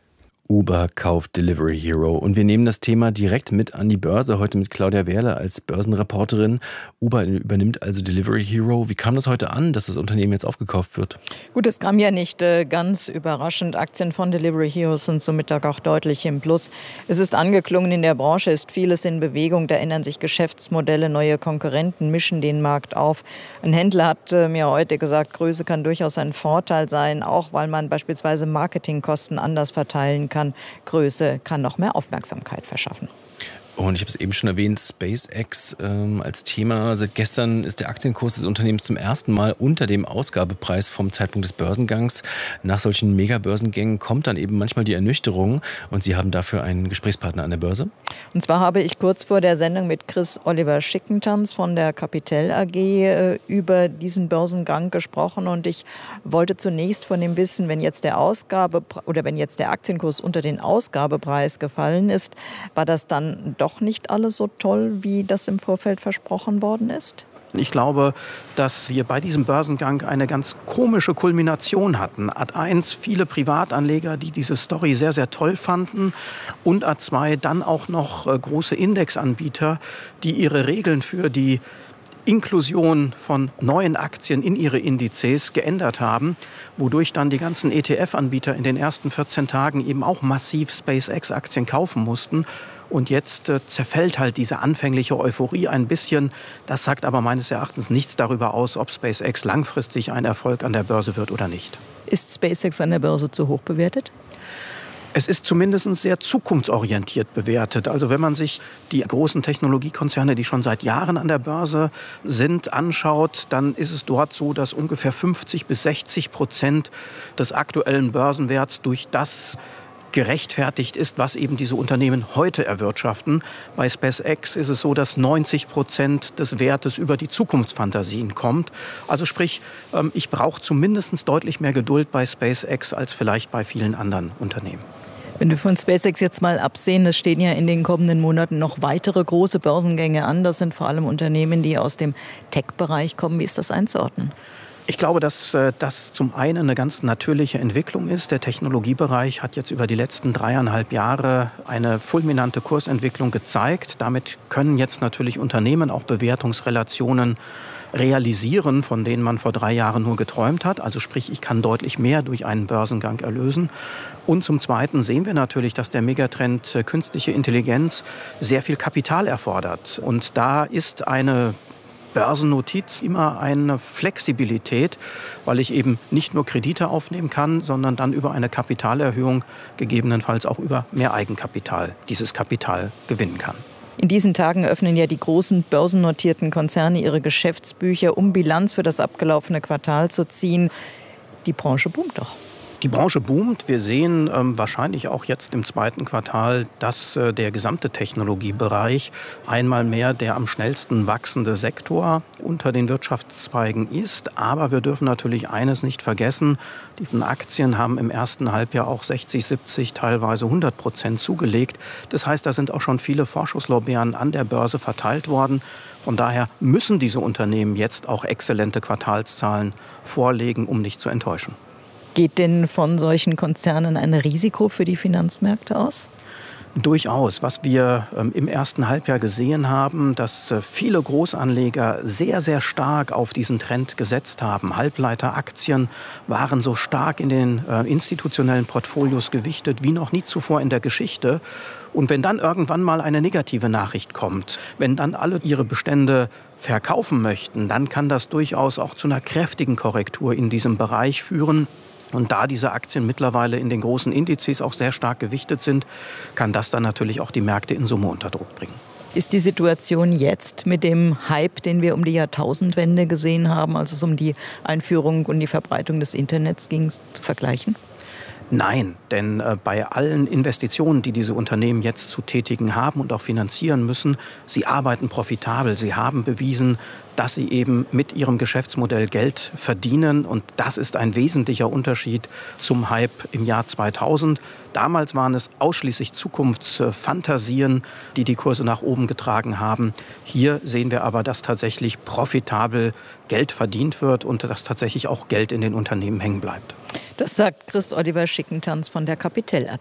[SPEAKER 16] Uber kauft Delivery Hero. Und wir nehmen das Thema direkt mit an die Börse. Heute mit Claudia Wehrle als Börsenreporterin. Uber übernimmt also Delivery Hero. Wie kam das heute an, dass das Unternehmen jetzt aufgekauft wird?
[SPEAKER 21] Gut, es kam ja nicht äh, ganz überraschend. Aktien von Delivery Hero sind zum Mittag auch deutlich im Plus. Es ist angeklungen, in der Branche ist vieles in Bewegung. Da ändern sich Geschäftsmodelle, neue Konkurrenten mischen den Markt auf. Ein Händler hat äh, mir heute gesagt, Größe kann durchaus ein Vorteil sein, auch weil man beispielsweise Marketingkosten anders verteilen kann. Größe kann noch mehr Aufmerksamkeit verschaffen.
[SPEAKER 16] Und ich habe es eben schon erwähnt, SpaceX ähm, als Thema. Seit gestern ist der Aktienkurs des Unternehmens zum ersten Mal unter dem Ausgabepreis vom Zeitpunkt des Börsengangs. Nach solchen Mega-Börsengängen kommt dann eben manchmal die Ernüchterung. Und Sie haben dafür einen Gesprächspartner an der Börse?
[SPEAKER 21] Und zwar habe ich kurz vor der Sendung mit Chris Oliver Schickentanz von der Capital A G äh, über diesen Börsengang gesprochen. Und ich wollte zunächst von ihm wissen, wenn jetzt der Ausgabe oder wenn jetzt der Aktienkurs unter den Ausgabepreis gefallen ist, war das dann doch nicht alles so toll, wie das im Vorfeld versprochen worden ist?
[SPEAKER 22] Ich glaube, dass wir bei diesem Börsengang eine ganz komische Kulmination hatten. Ad eins, viele Privatanleger, die diese Story sehr, sehr toll fanden. Und Ad zwei, dann auch noch äh, große Indexanbieter, die ihre Regeln für die Inklusion von neuen Aktien in ihre Indizes geändert haben, wodurch dann die ganzen E T F-Anbieter in den ersten vierzehn Tagen eben auch massiv SpaceX-Aktien kaufen mussten. Und jetzt äh, zerfällt halt diese anfängliche Euphorie ein bisschen. Das sagt aber meines Erachtens nichts darüber aus, ob SpaceX langfristig ein Erfolg an der Börse wird oder nicht.
[SPEAKER 21] Ist SpaceX an der Börse zu hoch bewertet?
[SPEAKER 22] Es ist zumindest sehr zukunftsorientiert bewertet. Also wenn man sich die großen Technologiekonzerne, die schon seit Jahren an der Börse sind, anschaut, dann ist es dort so, dass ungefähr fünfzig bis sechzig Prozent des aktuellen Börsenwerts durch das gerechtfertigt ist, was eben diese Unternehmen heute erwirtschaften. Bei SpaceX ist es so, dass neunzig Prozent des Wertes über die Zukunftsfantasien kommt. Also sprich, ich brauche zumindest deutlich mehr Geduld bei SpaceX als vielleicht bei vielen anderen Unternehmen.
[SPEAKER 21] Wenn wir von SpaceX jetzt mal absehen, es stehen ja in den kommenden Monaten noch weitere große Börsengänge an. Das sind vor allem Unternehmen, die aus dem Tech-Bereich kommen. Wie ist das einzuordnen?
[SPEAKER 22] Ich glaube, dass das zum einen eine ganz natürliche Entwicklung ist. Der Technologiebereich hat jetzt über die letzten dreieinhalb Jahre eine fulminante Kursentwicklung gezeigt. Damit können jetzt natürlich Unternehmen auch Bewertungsrelationen realisieren, von denen man vor drei Jahren nur geträumt hat. Also sprich, ich kann deutlich mehr durch einen Börsengang erlösen. Und zum Zweiten sehen wir natürlich, dass der Megatrend künstliche Intelligenz sehr viel Kapital erfordert. Und da ist eine Börsennotiz immer eine Flexibilität, weil ich eben nicht nur Kredite aufnehmen kann, sondern dann über eine Kapitalerhöhung gegebenenfalls auch über mehr Eigenkapital dieses Kapital gewinnen kann.
[SPEAKER 21] In diesen Tagen öffnen ja die großen börsennotierten Konzerne ihre Geschäftsbücher, um Bilanz für das abgelaufene Quartal zu ziehen. Die Branche boomt doch.
[SPEAKER 22] Die Branche boomt. Wir sehen ähm, wahrscheinlich auch jetzt im zweiten Quartal, dass äh, der gesamte Technologiebereich einmal mehr der am schnellsten wachsende Sektor unter den Wirtschaftszweigen ist. Aber wir dürfen natürlich eines nicht vergessen. Die Aktien haben im ersten Halbjahr auch sechzig, siebzig, teilweise hundert Prozent zugelegt. Das heißt, da sind auch schon viele Vorschusslorbeeren an der Börse verteilt worden. Von daher müssen diese Unternehmen jetzt auch exzellente Quartalszahlen vorlegen, um nicht zu enttäuschen.
[SPEAKER 21] Geht denn von solchen Konzernen ein Risiko für die Finanzmärkte aus?
[SPEAKER 22] Durchaus. Was wir ähm, im ersten Halbjahr gesehen haben, dass äh, viele Großanleger sehr, sehr stark auf diesen Trend gesetzt haben. Halbleiteraktien waren so stark in den äh, institutionellen Portfolios gewichtet wie noch nie zuvor in der Geschichte. Und wenn dann irgendwann mal eine negative Nachricht kommt, wenn dann alle ihre Bestände verkaufen möchten, dann kann das durchaus auch zu einer kräftigen Korrektur in diesem Bereich führen. Und da diese Aktien mittlerweile in den großen Indizes auch sehr stark gewichtet sind, kann das dann natürlich auch die Märkte in Summe unter Druck bringen.
[SPEAKER 21] Ist die Situation jetzt mit dem Hype, den wir um die Jahrtausendwende gesehen haben, als es um die Einführung und die Verbreitung des Internets ging, zu vergleichen?
[SPEAKER 22] Nein, denn äh, bei allen Investitionen, die diese Unternehmen jetzt zu tätigen haben und auch finanzieren müssen, sie arbeiten profitabel. Sie haben bewiesen, dass sie eben mit ihrem Geschäftsmodell Geld verdienen. Und das ist ein wesentlicher Unterschied zum Hype im Jahr zweitausend. Damals waren es ausschließlich Zukunftsfantasien, die die Kurse nach oben getragen haben. Hier sehen wir aber, dass tatsächlich profitabel Geld verdient wird und dass tatsächlich auch Geld in den Unternehmen hängen bleibt.
[SPEAKER 21] Das sagt Chris Oliver Schickentanz von der Capital A G.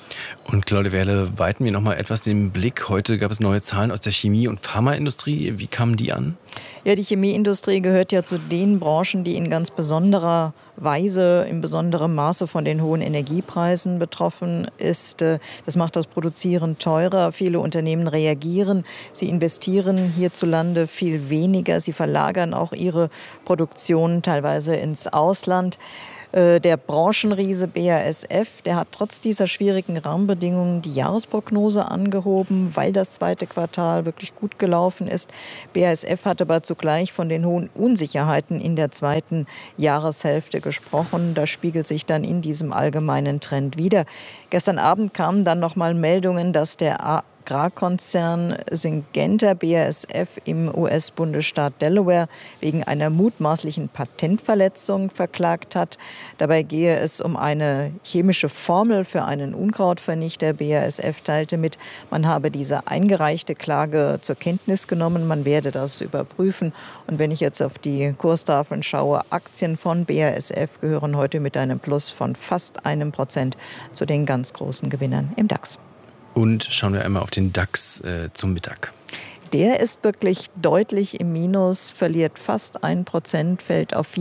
[SPEAKER 16] Und Claudia Wehrle, weiten wir noch mal etwas den Blick. Heute gab es neue Zahlen aus der Chemie- und Pharmaindustrie. Wie kamen die an?
[SPEAKER 21] Ja, die Chemieindustrie gehört ja zu den Branchen, die in ganz besonderer Weise, in besonderem Maße von den hohen Energiepreisen betroffen ist. Das macht das Produzieren teurer. Viele Unternehmen reagieren. Sie investieren hierzulande viel weniger. Sie verlagern auch ihre Produktion teilweise ins Ausland. Der Branchenriese B A S F, der hat trotz dieser schwierigen Rahmenbedingungen die Jahresprognose angehoben, weil das zweite Quartal wirklich gut gelaufen ist. B A S F hat aber zugleich von den hohen Unsicherheiten in der zweiten Jahreshälfte gesprochen. Das spiegelt sich dann in diesem allgemeinen Trend wider. Gestern Abend kamen dann noch mal Meldungen, dass der Agrarkonzern Syngenta B A S F im U S-Bundesstaat Delaware wegen einer mutmaßlichen Patentverletzung verklagt hat. Dabei gehe es um eine chemische Formel für einen Unkrautvernichter. B A S F teilte mit, man habe diese eingereichte Klage zur Kenntnis genommen, man werde das überprüfen. Und wenn ich jetzt auf die Kurstafeln schaue, Aktien von B A S F gehören heute mit einem Plus von fast einem Prozent zu den ganz großen Gewinnern im DAX.
[SPEAKER 16] Und schauen wir einmal auf den DAX äh, zum Mittag.
[SPEAKER 21] Der ist wirklich deutlich im Minus, verliert fast ein Prozent, fällt auf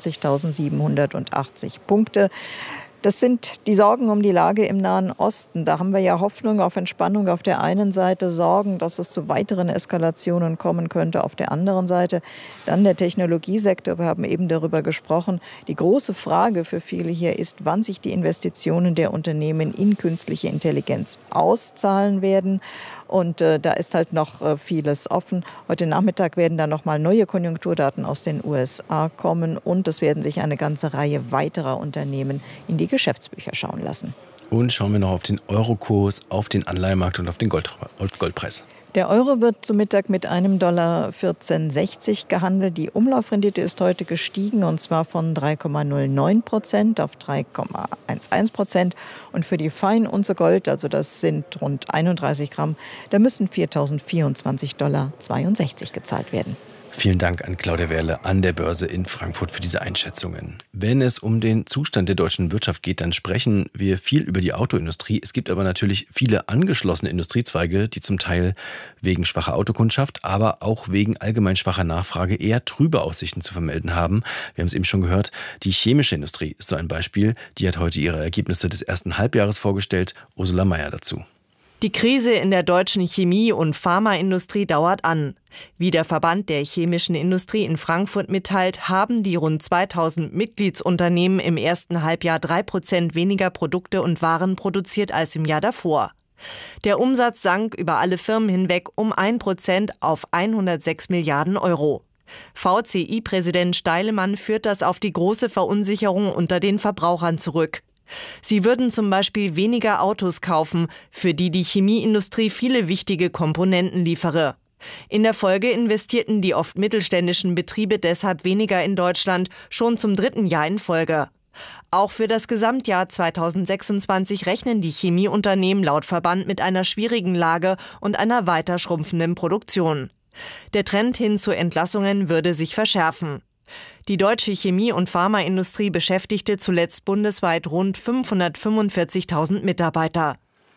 [SPEAKER 21] vierundzwanzigtausendsiebenhundertachtzig Punkte. Das sind die Sorgen um die Lage im Nahen Osten. Da haben wir ja Hoffnung auf Entspannung auf der einen Seite, Sorgen, dass es zu weiteren Eskalationen kommen könnte auf der anderen Seite. Dann der Technologiesektor, wir haben eben darüber gesprochen. Die große Frage für viele hier ist, wann sich die Investitionen der Unternehmen in künstliche Intelligenz auszahlen werden. Und äh, da ist halt noch äh, vieles offen. Heute Nachmittag werden dann noch mal neue Konjunkturdaten aus den U S A kommen und es werden sich eine ganze Reihe weiterer Unternehmen in die Geschäftsbücher schauen lassen.
[SPEAKER 16] Und schauen wir noch auf den Eurokurs, auf den Anleihemarkt und auf den Gold, Goldpreis.
[SPEAKER 21] Der Euro wird zu Mittag mit einem Dollar vierzehn sechzig gehandelt. Die Umlaufrendite ist heute gestiegen und zwar von drei Komma null neun Prozent auf drei Komma elf Prozent. Und für die Feinunze Gold, also das sind rund einunddreißig Gramm, da müssen viertausendvierundzwanzig Dollar zweiundsechzig gezahlt werden.
[SPEAKER 16] Vielen Dank an Claudia Wehrle an der Börse in Frankfurt für diese Einschätzungen. Wenn es um den Zustand der deutschen Wirtschaft geht, dann sprechen wir viel über die Autoindustrie. Es gibt aber natürlich viele angeschlossene Industriezweige, die zum Teil wegen schwacher Autokundschaft, aber auch wegen allgemein schwacher Nachfrage eher trübe Aussichten zu vermelden haben. Wir haben es eben schon gehört, die chemische Industrie ist so ein Beispiel. Die hat heute ihre Ergebnisse des ersten Halbjahres vorgestellt. Ursula Mayer dazu.
[SPEAKER 1] Die Krise in der deutschen Chemie- und Pharmaindustrie dauert an. Wie der Verband der chemischen Industrie in Frankfurt mitteilt, haben die rund zweitausend Mitgliedsunternehmen im ersten Halbjahr drei Prozent weniger Produkte und Waren produziert als im Jahr davor. Der Umsatz sank über alle Firmen hinweg um ein Prozent auf hundertsechs Milliarden Euro. V C I-Präsident Steilemann führt das auf die große Verunsicherung unter den Verbrauchern zurück. Sie würden zum Beispiel weniger Autos kaufen, für die die Chemieindustrie viele wichtige Komponenten liefere. In der Folge investierten die oft mittelständischen Betriebe deshalb weniger in Deutschland, schon zum dritten Jahr in Folge. Auch für das Gesamtjahr zweitausendsechsundzwanzig rechnen die Chemieunternehmen laut Verband mit einer schwierigen Lage und einer weiter schrumpfenden Produktion. Der Trend hin zu Entlassungen würde sich verschärfen. Die deutsche Chemie- und Pharmaindustrie beschäftigte zuletzt bundesweit rund fünfhundertfünfundvierzigtausend Mitarbeiter.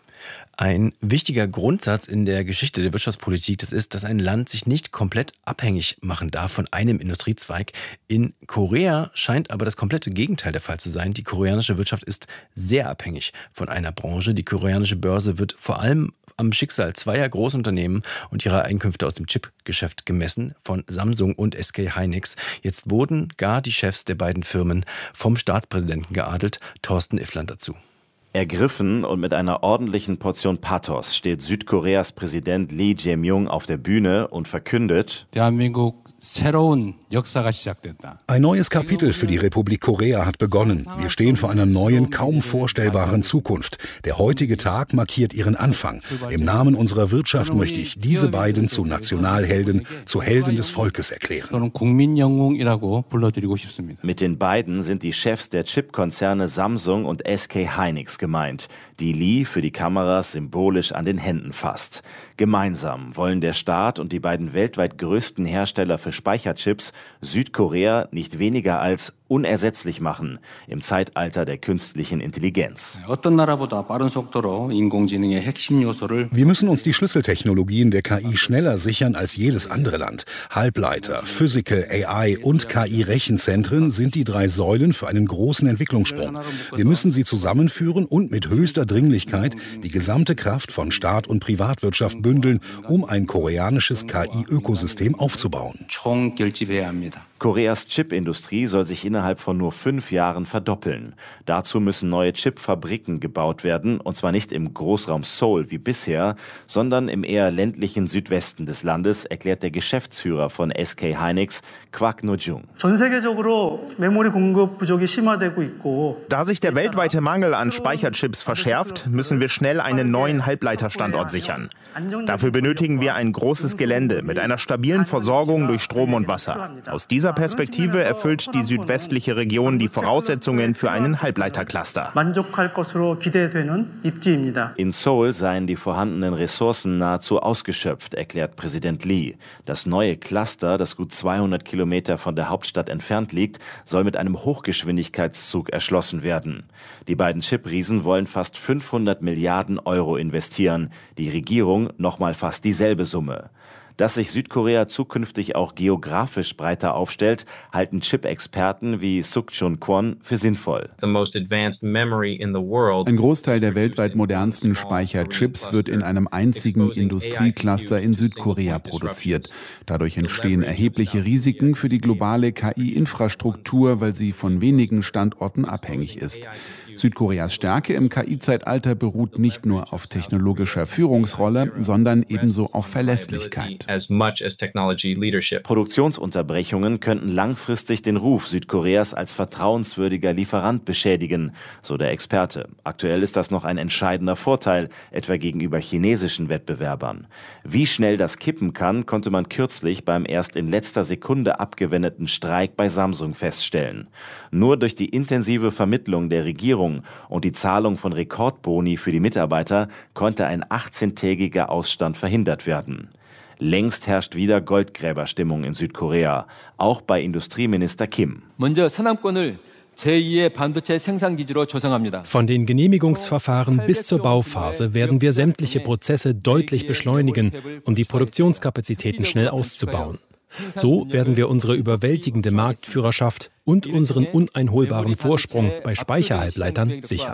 [SPEAKER 16] Ein wichtiger Grundsatz in der Geschichte der Wirtschaftspolitik, das ist, dass ein Land sich nicht komplett abhängig machen darf von einem Industriezweig. In Korea scheint aber das komplette Gegenteil der Fall zu sein. Die koreanische Wirtschaft ist sehr abhängig von einer Branche. Die koreanische Börse wird vor allem am Schicksal zweier Großunternehmen und ihrer Einkünfte aus dem Chipgeschäft gemessen, von Samsung und S K Hynix. Jetzt wurden gar die Chefs der beiden Firmen vom Staatspräsidenten geadelt. Thorsten Iffland dazu.
[SPEAKER 3] Ergriffen und mit einer ordentlichen Portion Pathos steht Südkoreas Präsident Lee Jae-myung auf der Bühne und verkündet:
[SPEAKER 23] Ein neues Kapitel für die Republik Korea hat begonnen. Wir stehen vor einer neuen, kaum vorstellbaren Zukunft. Der heutige Tag markiert ihren Anfang. Im Namen unserer Wirtschaft möchte ich diese beiden zu Nationalhelden, zu Helden des Volkes erklären.
[SPEAKER 3] Mit den beiden sind die Chefs der Chipkonzerne Samsung und S K Hynix gemeint, die Lee für die Kameras symbolisch an den Händen fasst. Gemeinsam wollen der Staat und die beiden weltweit größten Hersteller für Speicherchips Südkorea nicht weniger als unersetzlich machen im Zeitalter der künstlichen Intelligenz.
[SPEAKER 23] Wir müssen uns die Schlüsseltechnologien der K I schneller sichern als jedes andere Land. Halbleiter, Physical, A I und K I-Rechenzentren sind die drei Säulen für einen großen Entwicklungssprung. Wir müssen sie zusammenführen und mit höchster Dringlichkeit die gesamte Kraft von Staat und Privatwirtschaft bündeln, um ein koreanisches K I-Ökosystem aufzubauen.
[SPEAKER 3] Koreas Chipindustrie soll sich innerhalb von nur fünf Jahren verdoppeln. Dazu müssen neue Chipfabriken gebaut werden, und zwar nicht im Großraum Seoul wie bisher, sondern im eher ländlichen Südwesten des Landes, erklärt der Geschäftsführer von S K Hynix, Kwak No-jung.
[SPEAKER 2] Da sich der weltweite Mangel an Speicherchips verschärft, müssen wir schnell einen neuen Halbleiterstandort sichern. Dafür benötigen wir ein großes Gelände mit einer stabilen Versorgung durch Strom und Wasser. Aus dieser Perspektive erfüllt die südwestliche Region die Voraussetzungen für einen Halbleitercluster.
[SPEAKER 3] In Seoul seien die vorhandenen Ressourcen nahezu ausgeschöpft, erklärt Präsident Lee. Das neue Cluster, das gut zweihundert Kilometer von der Hauptstadt entfernt liegt, soll mit einem Hochgeschwindigkeitszug erschlossen werden. Die beiden Chipriesen wollen fast fünfhundert Milliarden Euro investieren, die Regierung nochmal fast dieselbe Summe. Dass sich Südkorea zukünftig auch geografisch breiter aufstellt, halten Chip-Experten wie Suk-Chun Kwon für sinnvoll.
[SPEAKER 7] Ein Großteil der weltweit modernsten Speicherchips wird in einem einzigen Industriecluster in Südkorea produziert. Dadurch entstehen erhebliche Risiken für die globale K I-Infrastruktur, weil sie von wenigen Standorten abhängig ist. Südkoreas Stärke im K I-Zeitalter beruht nicht nur auf technologischer Führungsrolle, sondern ebenso auf Verlässlichkeit.
[SPEAKER 3] Produktionsunterbrechungen könnten langfristig den Ruf Südkoreas als vertrauenswürdiger Lieferant beschädigen, so der Experte. Aktuell ist das noch ein entscheidender Vorteil, etwa gegenüber chinesischen Wettbewerbern. Wie schnell das kippen kann, konnte man kürzlich beim erst in letzter Sekunde abgewendeten Streik bei Samsung feststellen. Nur durch die intensive Vermittlung der Regierung und die Zahlung von Rekordboni für die Mitarbeiter konnte ein achtzehntägiger Ausstand verhindert werden. Längst herrscht wieder Goldgräberstimmung in Südkorea, auch bei Industrieminister Kim.
[SPEAKER 8] Von den Genehmigungsverfahren bis zur Bauphase werden wir sämtliche Prozesse deutlich beschleunigen, um die Produktionskapazitäten schnell auszubauen. So werden wir unsere überwältigende Marktführerschaft und unseren uneinholbaren Vorsprung bei Speicherhalbleitern sichern.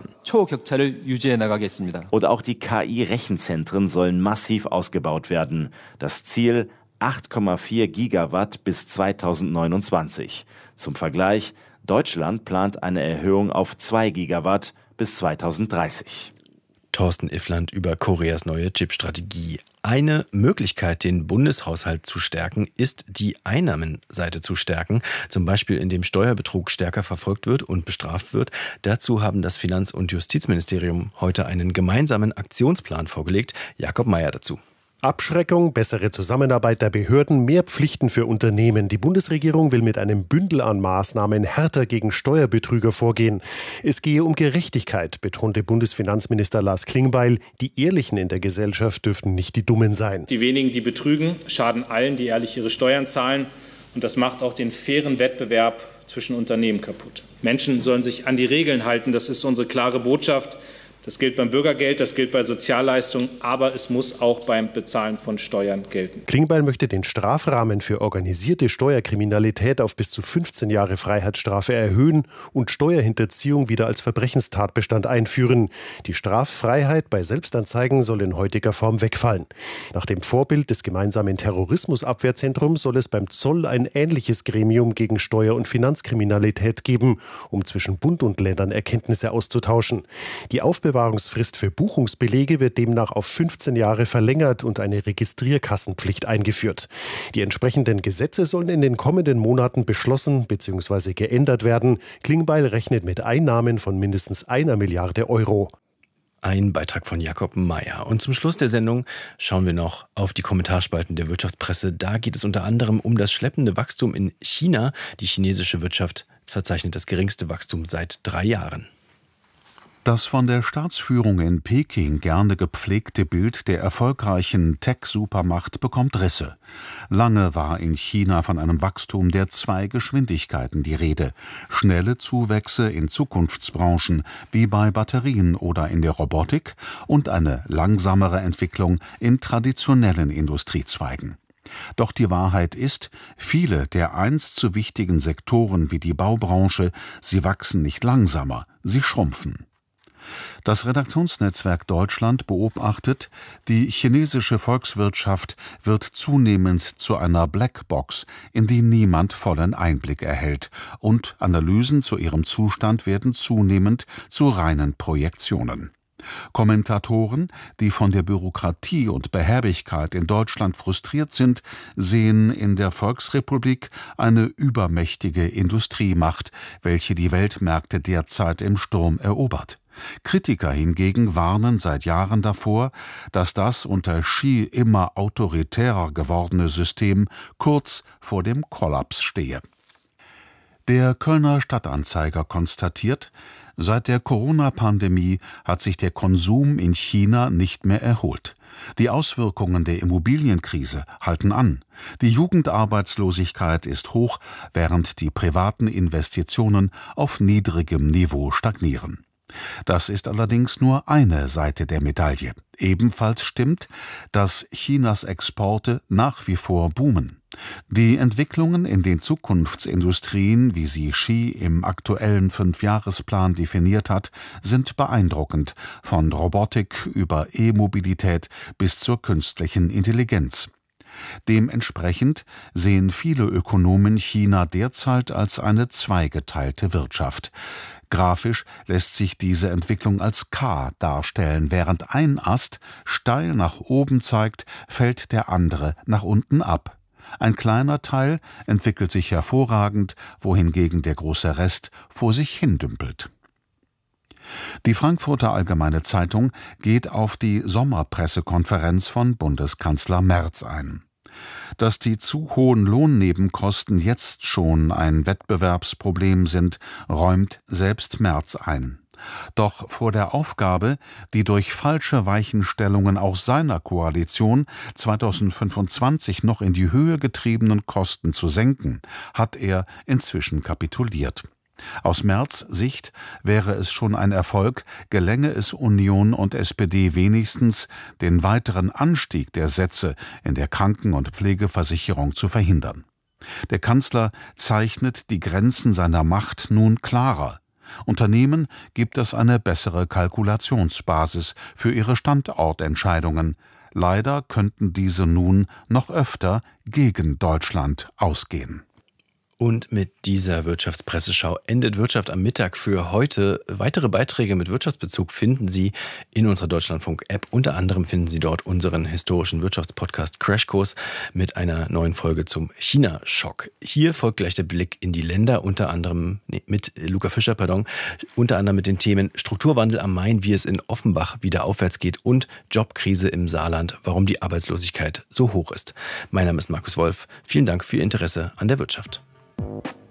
[SPEAKER 3] Und auch die K I-Rechenzentren sollen massiv ausgebaut werden. Das Ziel acht Komma vier Gigawatt bis zweitausendneunundzwanzig. Zum Vergleich, Deutschland plant eine Erhöhung auf zwei Gigawatt bis zweitausenddreißig.
[SPEAKER 16] Thorsten Iffland über Koreas neue Chipstrategie. Eine Möglichkeit, den Bundeshaushalt zu stärken, ist, die Einnahmenseite zu stärken. Zum Beispiel, indem Steuerbetrug stärker verfolgt wird und bestraft wird. Dazu haben das Finanz- und Justizministerium heute einen gemeinsamen Aktionsplan vorgelegt. Jakob Mayer dazu.
[SPEAKER 24] Abschreckung, bessere Zusammenarbeit der Behörden, mehr Pflichten für Unternehmen. Die Bundesregierung will mit einem Bündel an Maßnahmen härter gegen Steuerbetrüger vorgehen. Es gehe um Gerechtigkeit, betonte Bundesfinanzminister Lars Klingbeil. Die Ehrlichen in der Gesellschaft dürften nicht die Dummen sein.
[SPEAKER 25] Die wenigen, die betrügen, schaden allen, die ehrlich ihre Steuern zahlen. Und das macht auch den fairen Wettbewerb zwischen Unternehmen kaputt. Menschen sollen sich an die Regeln halten. Das ist unsere klare Botschaft. Das gilt beim Bürgergeld, das gilt bei Sozialleistungen, aber es muss auch beim Bezahlen von Steuern gelten.
[SPEAKER 24] Klingbeil möchte den Strafrahmen für organisierte Steuerkriminalität auf bis zu fünfzehn Jahre Freiheitsstrafe erhöhen und Steuerhinterziehung wieder als Verbrechenstatbestand einführen. Die Straffreiheit bei Selbstanzeigen soll in heutiger Form wegfallen. Nach dem Vorbild des gemeinsamen Terrorismusabwehrzentrums soll es beim Zoll ein ähnliches Gremium gegen Steuer- und Finanzkriminalität geben, um zwischen Bund und Ländern Erkenntnisse auszutauschen. Die Aufbewahrung Aufbewahrungsfrist für Buchungsbelege wird demnach auf fünfzehn Jahre verlängert und eine Registrierkassenpflicht eingeführt. Die entsprechenden Gesetze sollen in den kommenden Monaten beschlossen bzw. geändert werden. Klingbeil rechnet mit Einnahmen von mindestens einer Milliarde Euro.
[SPEAKER 16] Ein Beitrag von Jakob Mayer. Und zum Schluss der Sendung schauen wir noch auf die Kommentarspalten der Wirtschaftspresse. Da geht es unter anderem um das schleppende Wachstum in China. Die chinesische Wirtschaft verzeichnet das geringste Wachstum seit drei Jahren.
[SPEAKER 23] Das von der Staatsführung in Peking gerne gepflegte Bild der erfolgreichen Tech-Supermacht bekommt Risse. Lange war in China von einem Wachstum der zwei Geschwindigkeiten die Rede. Schnelle Zuwächse in Zukunftsbranchen wie bei Batterien oder in der Robotik und eine langsamere Entwicklung in traditionellen Industriezweigen. Doch die Wahrheit ist, viele der einst so wichtigen Sektoren wie die Baubranche, sie wachsen nicht langsamer, sie schrumpfen. Das Redaktionsnetzwerk Deutschland beobachtet, die chinesische Volkswirtschaft wird zunehmend zu einer Blackbox, in die niemand vollen Einblick erhält, und Analysen zu ihrem Zustand werden zunehmend zu reinen Projektionen. Kommentatoren, die von der Bürokratie und Behäbigkeit in Deutschland frustriert sind, sehen in der Volksrepublik eine übermächtige Industriemacht, welche die Weltmärkte derzeit im Sturm erobert. Kritiker hingegen warnen seit Jahren davor, dass das unter Xi immer autoritärer gewordene System kurz vor dem Kollaps stehe. Der Kölner Stadtanzeiger konstatiert, seit der Corona-Pandemie hat sich der Konsum in China nicht mehr erholt. Die Auswirkungen der Immobilienkrise halten an. Die Jugendarbeitslosigkeit ist hoch, während die privaten Investitionen auf niedrigem Niveau stagnieren. Das ist allerdings nur eine Seite der Medaille. Ebenfalls stimmt, dass Chinas Exporte nach wie vor boomen. Die Entwicklungen in den Zukunftsindustrien, wie sie Xi im aktuellen Fünfjahresplan definiert hat, sind beeindruckend, von Robotik über E-Mobilität bis zur künstlichen Intelligenz. Dementsprechend sehen viele Ökonomen China derzeit als eine zweigeteilte Wirtschaft. Grafisch lässt sich diese Entwicklung als K darstellen. Während ein Ast steil nach oben zeigt, fällt der andere nach unten ab. Ein kleiner Teil entwickelt sich hervorragend, wohingegen der große Rest vor sich hin dümpelt. Die Frankfurter Allgemeine Zeitung geht auf die Sommerpressekonferenz von Bundeskanzler Merz ein. Dass die zu hohen Lohnnebenkosten jetzt schon ein Wettbewerbsproblem sind, räumt selbst Merz ein. Doch vor der Aufgabe, die durch falsche Weichenstellungen auch seiner Koalition zweitausendfünfundzwanzig noch in die Höhe getriebenen Kosten zu senken, hat er inzwischen kapituliert. Aus Merz' Sicht wäre es schon ein Erfolg, gelänge es Union und S P D wenigstens, den weiteren Anstieg der Sätze in der Kranken- und Pflegeversicherung zu verhindern. Der Kanzler zeichnet die Grenzen seiner Macht nun klarer. Unternehmen gibt es eine bessere Kalkulationsbasis für ihre Standortentscheidungen. Leider könnten diese nun noch öfter gegen Deutschland ausgehen.
[SPEAKER 16] Und mit dieser Wirtschaftspresseschau endet Wirtschaft am Mittag für heute. Weitere Beiträge mit Wirtschaftsbezug finden Sie in unserer Deutschlandfunk-App. Unter anderem finden Sie dort unseren historischen Wirtschaftspodcast Crashkurs mit einer neuen Folge zum China-Schock. Hier folgt gleich der Blick in die Länder, unter anderem nee, mit Luca Fischer, pardon, unter anderem mit den Themen Strukturwandel am Main, wie es in Offenbach wieder aufwärts geht, und Jobkrise im Saarland, warum die Arbeitslosigkeit so hoch ist. Mein Name ist Markus Wolf. Vielen Dank für Ihr Interesse an der Wirtschaft.